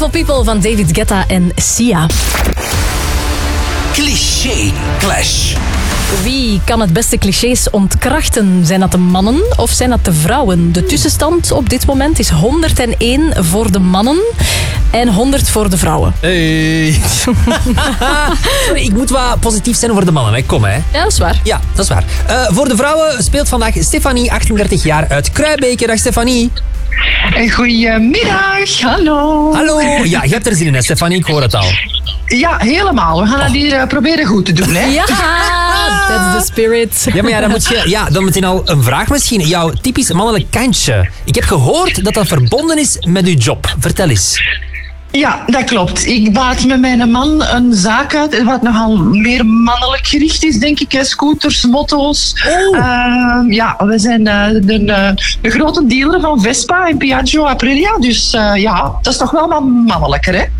Beautiful People van David Guetta en Sia. Cliché Clash. Wie kan het beste clichés ontkrachten? Zijn dat de mannen of zijn dat de vrouwen? De tussenstand op dit moment is 101 voor de mannen en 100 voor de vrouwen. Hey. Sorry, ik moet wat positief zijn voor de mannen, hè. Kom, hè. Ja, dat is waar. Ja, dat is waar. Voor de vrouwen speelt vandaag Stefanie, 38 jaar, uit Kruibeke. Dag Stefanie. Goedemiddag, hallo. Hallo. Ja, je hebt er zin in, hè, Stefanie, ik hoor het al. Ja, helemaal. We gaan dat hier proberen goed te doen, hè? Ja, that's the spirit. Ja, maar ja, dan moet je... Ja, dan meteen al een vraag misschien. Jouw typisch mannelijk kantje. Ik heb gehoord dat dat verbonden is met uw job. Vertel eens. Ja, dat klopt. Ik baat met mijn man een zaak uit, wat nogal meer mannelijk gericht is, denk ik. Hè. Scooters, motto's. Ja, we zijn de grote dealer van Vespa en Piaggio Aprilia. Dus ja, dat is toch wel wat mannelijker, hè?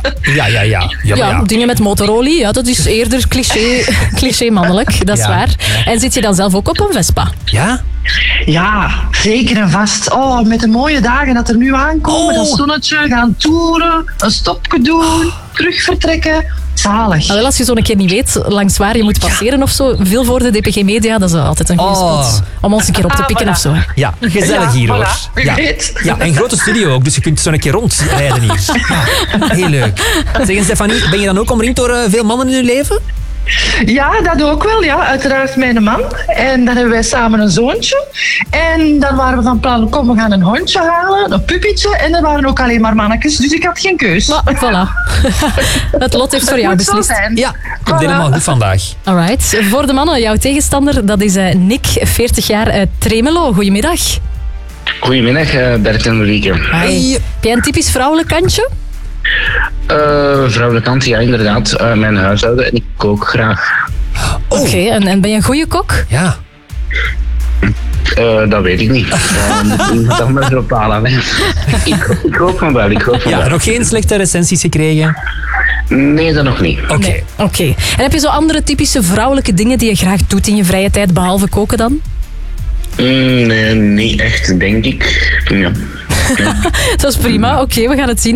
Ja, dingen met motorolie, ja, dat is eerder cliché mannelijk, dat is waar. En zit je dan zelf ook op een Vespa? Ja? Ja, zeker en vast. Oh, met de mooie dagen dat er nu aankomen, dat zonnetje, gaan toeren, een stopje doen, terug vertrekken. Zalig. Nou, als je zo een keer niet weet langs waar je moet passeren of zo, veel voor de DPG Media, dat is altijd een goede spot om ons een keer op te pikken of zo. Ja, gezellig hier, hoor. Ja, en grote studio ook, dus je kunt zo een keer rondrijden hier. Ja, heel leuk. Zeg, Stefanie, ben je dan ook omringd door veel mannen in je leven? Ja, dat ook wel. Ja, uiteraard mijn man. En dan hebben wij samen een zoontje. En dan waren we van plan, kom, we gaan een hondje halen, een puppetje. En er waren ook alleen maar mannetjes, dus ik had geen keus. Nou, voilà. Het lot heeft voor jou beslist. Ja, komt helemaal goed vandaag. Alright. Voor de mannen, jouw tegenstander, dat is Nick, 40 jaar uit Tremelo. Goedemiddag. Goedemiddag, Bert en Marieke. Hey. Heb jij een typisch vrouwelijk kantje? Vrouwelijke kant, ja, inderdaad. Mijn huishouden en ik kook graag. Oké, en ben je een goede kok? Ja. Dat weet ik niet. Dat moet je bepalen. Hè. Ik hoop van wel. Ja, nog geen slechte recensies gekregen? Nee, dat nog niet. Oké. En heb je zo andere typische vrouwelijke dingen die je graag doet in je vrije tijd, behalve koken dan? Nee, niet echt, denk ik. Ja. Dat is prima. Oké, we gaan het zien.